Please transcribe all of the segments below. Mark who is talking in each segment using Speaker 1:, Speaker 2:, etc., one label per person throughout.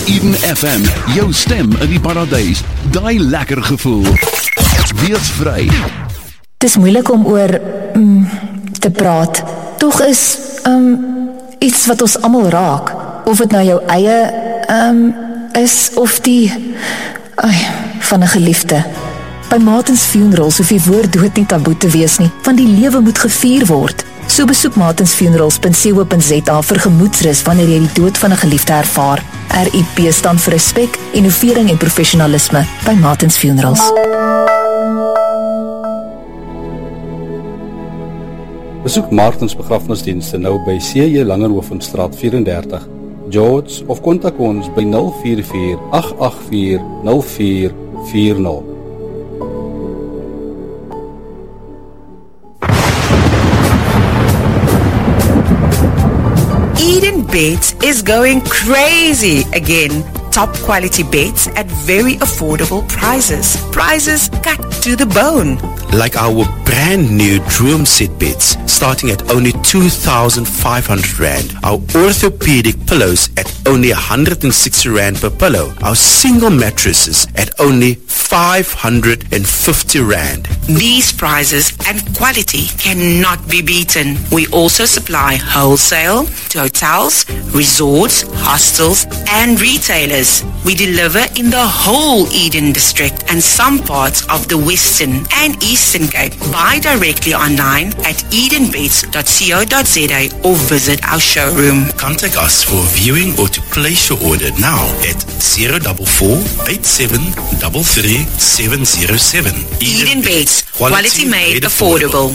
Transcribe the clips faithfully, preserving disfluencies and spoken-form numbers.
Speaker 1: Eden F M, jou stem in die paradys. Daai lekker gevoel. Wees vry.
Speaker 2: Het is moeilik om oor mm, te praat. Tog is um, iets wat ons almal raak. Of het nou jou eie um, is, of die ai, van 'n geliefde. By Martins Funerals hoef die woord dood nie taboe te wees nie, want die lewe moet gevier word. So besoek martins funerals punt co punt za vir gemoedsrus wanneer jy die dood van 'n geliefde ervaar. R I P staan vir respek, innovering en professionalisme by Martins Funerals.
Speaker 3: Besoek Martins begrafnisdienste nou by C J Langerhovenstraat vyf en dertig, George, of kontak ons by nul vier vier agt agt vier nul vier vier nul.
Speaker 4: Eden Beds is going crazy again. Top quality beds at very affordable prices. Prices cut to the bone.
Speaker 5: Like our brand new Droom Set beds, starting at only two thousand five hundred rand. Our orthopedic pillows at only one hundred sixty rand per pillow. Our single mattresses at only five hundred fifty rand.
Speaker 4: These prices and quality cannot be beaten. We also supply wholesale to hotels, resorts, hostels, and retailers. We deliver in the whole Eden district and some parts of the Western and Eastern Cape. Buy directly online at edenbeds dot co dot za or visit our showroom.
Speaker 5: Contact us for viewing or to place your order now at zero four four eight seven three three seven zero seven.
Speaker 4: Eden, Eden Beds, quality, quality made, made affordable.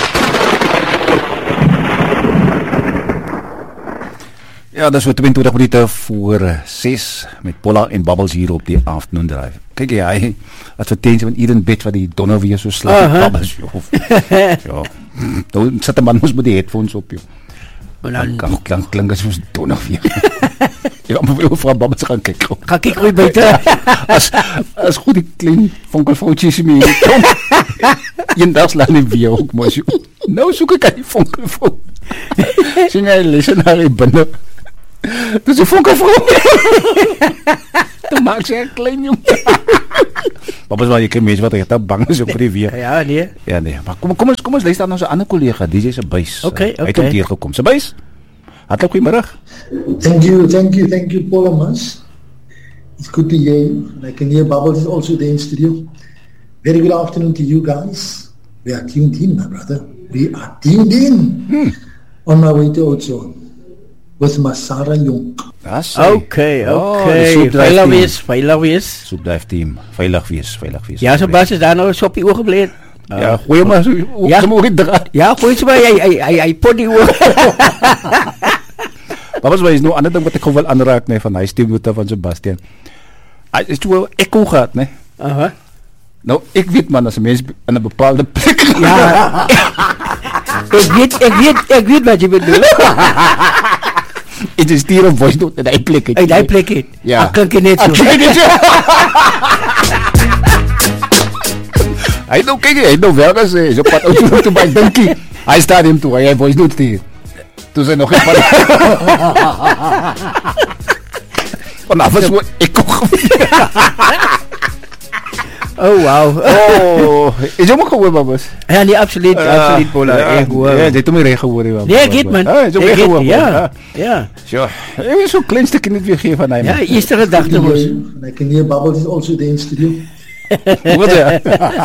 Speaker 6: Ja, dat is voor tweeëntwintig minuten voor zes met Paula en Bubbles hier op die afternoon drive. Kijk jy, hy advertentie van Eden Bed wat die donder weer so slag uh-huh. Bubbles, joh. Ja, nou sit die man ons met die headphones op, joh. Dan kan klank klink as ons donder weer. Ja, maar wil vrou Bubbles gaan kyk.
Speaker 7: Gaan kyk hoe buite.
Speaker 6: As as goed die klein vonkelfoutjies in my kom. Eendags laat nie weer ook mos. Nou soek ek die vonkelfout. Sien jy lesenaar binne. Dus die vonkelfout. Toen maak sy 'n klein jong. Babas maar jy kan mens wat ek te bang is op die weer.
Speaker 7: Ja, nee.
Speaker 6: Ja nee, maar kom kom ons kom ons luister aan ons ander kollega, D J se buis.
Speaker 7: Okay, okay.
Speaker 6: Hy het ook hier gekom. Se buis. Hartlik goeiemôre.
Speaker 8: Thank you, thank you, thank you, Paul Mas. It's good to hear you. I can hear Bubbles is also there in studio. Very good afternoon to you guys. We are tuned in, my brother. We are tuned in. Hmm. On my way to Oudtshoorn with Masara Jonk.
Speaker 6: That's
Speaker 7: okay, okay. Oh, veilig wees, veilig wees.
Speaker 6: Soepdrive team, veilig wees, veilig wees.
Speaker 7: Ja, so Bas is daar nou 'n soppie oog gebleed.
Speaker 6: Uh, ja, gooi maar so
Speaker 7: ja,
Speaker 6: sommer dra.
Speaker 7: Ja, gooi so by hy hy hy, hy pot die oog.
Speaker 6: Babas, maar is nou ander ding wat ek gou wil aanraak nee van hy stemnote van Sebastian. Hy is toe ekko gehad, nee.
Speaker 7: Aha.
Speaker 6: Nou, ek weet man as 'n mens in 'n bepaalde plek.
Speaker 7: Ja. Ek weet, ek weet, ek weet wat jy bedoel.
Speaker 6: Dit is stuur 'n voice note in daai plek.
Speaker 7: In daai plek het.
Speaker 6: Ja.
Speaker 7: Ek klink net so.
Speaker 6: Klink net so. Hy nou kyk hy nou wel gesê, so pat ou toe by dinkie. Hy staan hom toe, hy voice note stuur. Toe sy nog geen van. Vanaf is wat ek kom.
Speaker 7: Oh wow.
Speaker 6: Oh, is jy maar gehoor Babas?
Speaker 7: Ja, nee, absoluut, uh, absoluut Paula.
Speaker 6: Ja,
Speaker 7: ek hoor.
Speaker 6: Ja, dit het my reg gehoor hier.
Speaker 7: Nee, ek het man.
Speaker 6: Ja, jy het gehoor.
Speaker 7: Ja. Ja.
Speaker 6: So, ek is so klein stukkie net weer gee van hy.
Speaker 7: Ja, eerste gedagte mos.
Speaker 8: I can hear Bubbles is also there in studio.
Speaker 6: Wat ja.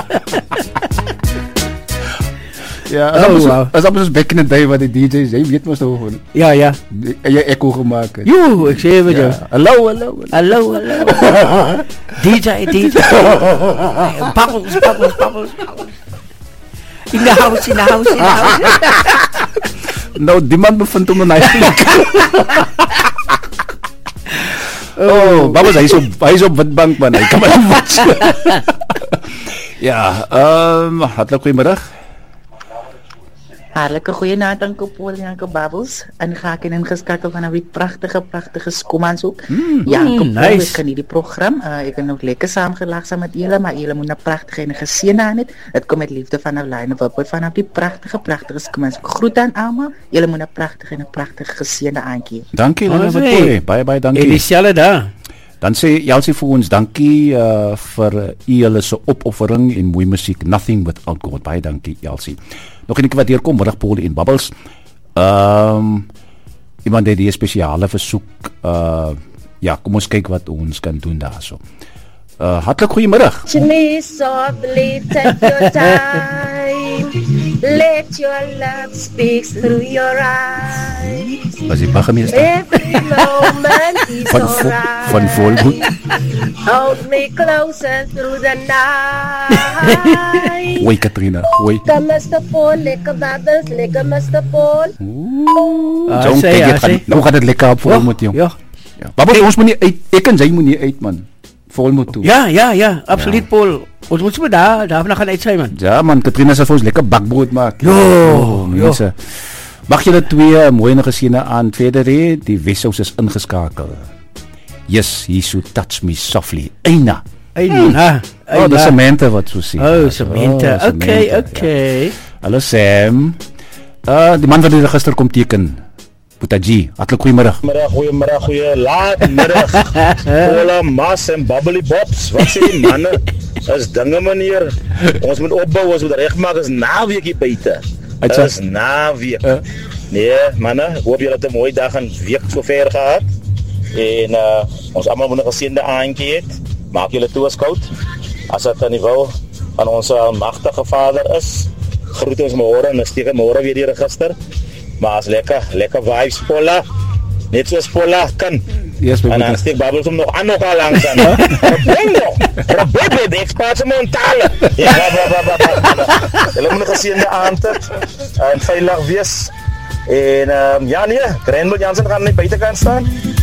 Speaker 6: Ja, as oh, wow. As ons back in the day wat die D J's, jy weet mos nou.
Speaker 7: Ja, ja.
Speaker 6: Jy ekko gemaak het.
Speaker 7: Jo, ek sê vir jou.
Speaker 6: Hallo, hallo.
Speaker 7: Hallo, hallo. D J, D J. Bubbles, bubbles, bubbles. In the house, in the house, in the house.
Speaker 6: Nou, die man bevind hom in hy plek. Oh, Bubbles, hy is op, hy is op Witbank man, hy kan maar nie wat. Ja, ehm, um, hartlik goeiemiddag.
Speaker 9: Hartlike goeienaand aan Paul en aan Bubbles. Ingehaken en ingeskakel vanaf die prachtige, prachtige Schoemanshoek.
Speaker 6: Mm,
Speaker 9: ja,
Speaker 7: mm, nice.
Speaker 9: Ek kan nie die program. Uh, ek het nog lekker saamgelag saam met julle, maar julle moet 'n prachtige en 'n geseënde aan het. Dit kom met liefde vanaf Lyne Wipwood vanaf die prachtige, prachtige Schoemanshoek. Groet aan almal. Julle moet 'n prachtige en 'n prachtige geseënde aandjie.
Speaker 6: Dankie Lyne Wipwood. Baie baie dankie.
Speaker 7: En dieselfde daar.
Speaker 6: Dan sê Jelsie vir ons dankie uh, vir uh, u hulle se opoffering en mooi musiek, Nothing Without God. Baie dankie Jelsie. Nog enige wat deurkom, middag Paul en Bubbles. Ehm um, iemand het die spesiale versoek. Uh, ja, kom ons kyk wat ons kan doen daarso. Uh, hartlik goeiemiddag.
Speaker 10: Me softly, take your time. Let your love speak through your eyes.
Speaker 6: Was die Bagemeester?
Speaker 10: Every moment is
Speaker 6: van, vo
Speaker 10: alright.
Speaker 6: van Volmoed.
Speaker 10: Hold me closer through the night.
Speaker 6: Hoi Katrina, hoi.
Speaker 10: Lekker mister Paul, lekker babbels, lekker mister Paul.
Speaker 6: Uh, Jong, kyk, het gaan, nou gaat het lekker op Volmoed, jong.
Speaker 7: Ja.
Speaker 6: Ja. Babbels, ons moet nie uit, ek en sy moet nie uit, man. Volmoed toe.
Speaker 7: Ja, ja, ja, absoluut, ja. Paul. Ons moet sommer daar, daarvan gaan uitsaai, man.
Speaker 6: Ja, man, Katrina sal vir ons lekker bakbrood maak.
Speaker 7: Jo,
Speaker 6: oh, mense.
Speaker 7: Jo.
Speaker 6: Mag julle twee mooi en geseënde aand verder hê. Die Wessels is ingeskakel. Yes, he so touch me softly. Eina.
Speaker 7: Eina.
Speaker 6: Oh, dis Samantha wat so sê.
Speaker 7: Oh, Samantha. Oh, okay, okay.
Speaker 6: Ja. Hallo Sam. Uh, die man wat die gister kom teken. Putaji, hartlik goeiemiddag.
Speaker 11: Middag, goeiemiddag, goeie laatmiddag. Paula, Mas en Bubbly Bobs. Wat sê die manne? Is dinge meneer. Ons moet opbou, ons moet regmaak, is naweek hier buite. Is naweek. Uh. Nee, manne, hoop julle het 'n mooi dag en week so ver gehad. En uh, ons almal moet 'n geseënde aandjie hê. Maak julle toe as koud. As dit aan die wil van ons magtige Vader is. Groet ons môre en steek môre weer die register. Maar as lekker, lekker vibes, Paula. Net soos Paula kan.
Speaker 6: Yes,
Speaker 11: en dan steek Babbels om nog aan nog al langs aan. Probeer nog. Probeer, de experts mentale. Ja, ba, ba, ba, ba, ba. Hulle moet 'n geseënde aand hê. En veilig wees. En um, ja nee, Grenwell Jansen gaan net buitekant staan.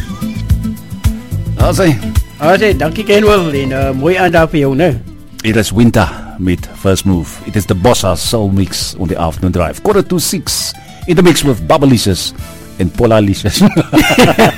Speaker 6: Asai.
Speaker 7: Asai, dankie Grenwell en uh, mooi aand daar vir jou, né?
Speaker 6: It is winter met First Move. It is the Bossa Soul Mix on the afternoon drive. Quarter to six. In the mix with Bubblicious and Paula Licious.